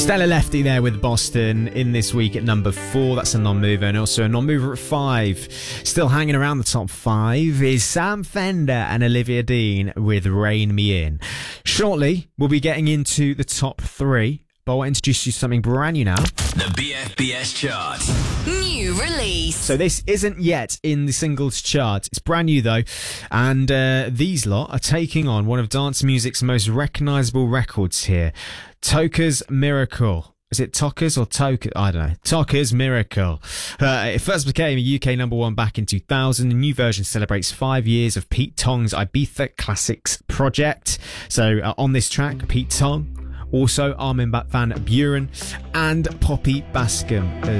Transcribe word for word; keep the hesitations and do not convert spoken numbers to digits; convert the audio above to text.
Stella Lefty there with Boston in this week at number four. That's a non-mover. And also a non-mover at five. Still hanging around the top five is Sam Fender and Olivia Dean with Rein Me In. Shortly, we'll be getting into the top three, but I'll introduce you to something brand new now. The B F B S chart. New release. So this isn't yet in the singles chart. It's brand new though. And uh, these lot are taking on one of dance music's most recognisable records here. Toka's Miracle. Is it Toka's or Toka? I don't know. Toka's Miracle. Uh, it first became a U K number one back in two thousand. The new version celebrates five years of Pete Tong's Ibiza Classics project. So uh, on this track, Pete Tong, also Armin van Buuren and Poppy Bascom